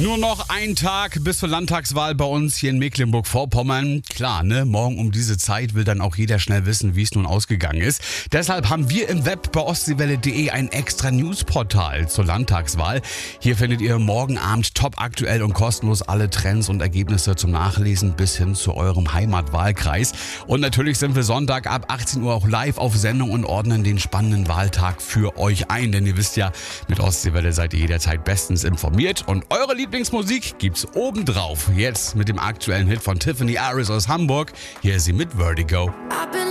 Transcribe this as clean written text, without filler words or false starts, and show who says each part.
Speaker 1: Nur noch ein Tag bis zur Landtagswahl bei uns hier in Mecklenburg-Vorpommern. Klar, ne? Morgen um diese Zeit will dann auch jeder schnell wissen, wie es nun ausgegangen ist. Deshalb haben wir im Web bei ostseewelle.de ein extra Newsportal zur Landtagswahl. Hier findet ihr morgen Abend top aktuell und kostenlos alle Trends und Ergebnisse zum Nachlesen bis hin zu eurem Heimatwahlkreis. Und natürlich sind wir Sonntag ab 18 Uhr auch live auf Sendung und ordnen den spannenden Wahltag für euch ein. Denn ihr wisst ja, mit Ostseewelle seid ihr jederzeit bestens informiert und eure Lieblingsmusik gibt's obendrauf. Jetzt mit dem aktuellen Hit von Tiffany Aris aus Hamburg. Hier ist sie mit Vertigo.